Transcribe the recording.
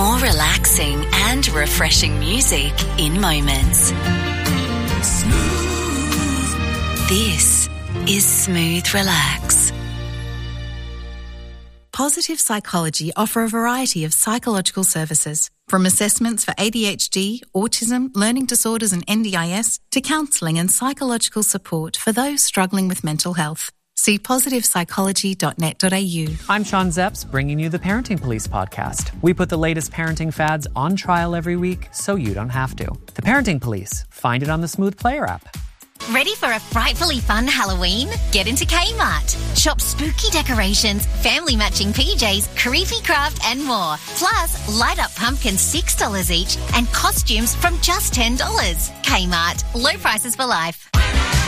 More relaxing and refreshing music in moments. Smooth. This is Smooth Relax. Positive Psychology offer a variety of psychological services, from assessments for ADHD, autism, learning disorders and NDIS, to counselling and psychological support for those struggling with mental health. See positivepsychology.net.au. I'm Sean Zepps, bringing you the Parenting Police podcast. We put the latest parenting fads on trial every week so you don't have to. The Parenting Police. Find it on the Smooth Player app. Ready for a frightfully fun Halloween? Get into Kmart. Shop spooky decorations, family matching PJs, creepy craft and more. Plus, light up pumpkins $6 each and costumes from just $10. Kmart. Low prices for life.